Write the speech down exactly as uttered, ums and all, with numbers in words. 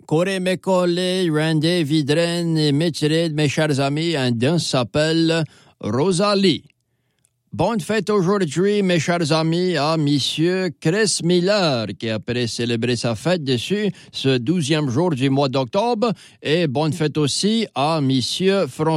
Corée Mécolé, Randy Vidren et Métirid, mes chers amis, un danse s'appelle Rosalie. Bonne fête aujourd'hui, mes chers amis, à Monsieur Chris Miller, qui a pu célébrer sa fête dessus ce douzième jour du mois d'octobre. Et bonne fête aussi à Monsieur François.